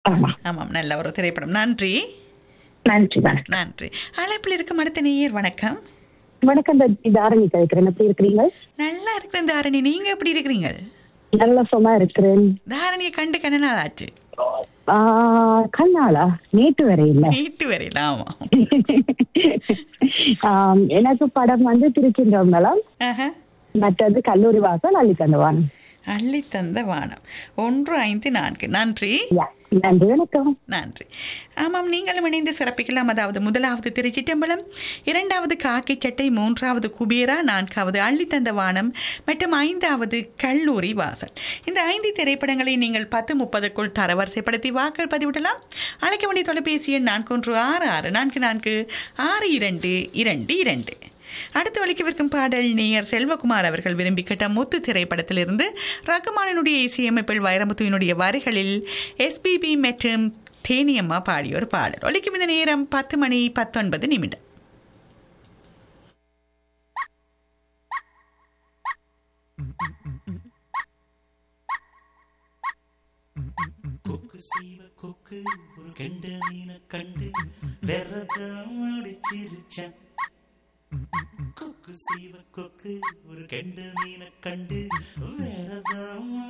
ஆமா. ஆமாம், நல்ல ஒரு திரைப்படம். நன்றி. நன்றி, வணக்கம். நன்றி. அழைப்பில் இருக்கும் அடுத்த நேயர். வணக்கம். வணக்கம், தாரணி கழிக்கிறேன். எப்படி இருக்கிறீங்க? நல்லா இருக்கிறேன் தாரணி, நீங்க எப்படி இருக்கிறீங்க? நல்ல சும்மா இருக்கிறேன். தாரணியை கண்டு கண்ண நாள் ஆச்சு. கண்ணாளா? நேற்று வரை இல்ல. நேற்று வரையில. ஆமா. எனக்கு படம் வந்து திருச்சின்றம்பலம், ஆஹா. மற்றது கல்லூரி வாசல் அள்ளித்தந்தவான். அள்ளி தந்த வானம் 154. நன்றி. நன்றி, வணக்கம். நன்றி. ஆமாம், நீங்களும் இணைந்து சிறப்பிக்கலாம். அதாவது முதலாவது திருச்சிட்டம்பலம், இரண்டாவது காக்கி சட்டை, மூன்றாவது குபேரா, நான்காவது அள்ளித்தந்த வானம் மற்றும் ஐந்தாவது கல்லூரி வாசல். இந்த 5 திரைப்படங்களை நீங்கள் 10:30க்குள் தரவரிசைப்படுத்தி வாக்கள் பதிவிடலாம். அழைக்க வேண்டிய தொலைபேசி எண் 4166446222. அடுத்து வலிக்கவிருக்கும் பாடல் நேயர் செல்வகுமார் அவர்கள் விரும்பி கேட்ட முத்து திரைப்படத்திலிருந்து ரகுமானினுடைய இசையமைப்பில் வைரமுத்துவினுடைய வரிகளில் எஸ்பிபி மற்றும் தேனியம்மா பாடிய ஒரு பாடல். ஒலிக்கும் இந்த நேரம் 10:19. கொக்கு சீவ கொக்கு ஒரு கெண்ட மீனை கண்டு வெறதான் அடிச்சிருச்சான். கொக்கு சீவ கொக்கு ஒரு கெண்ட மீனை கண்டு வேறதான்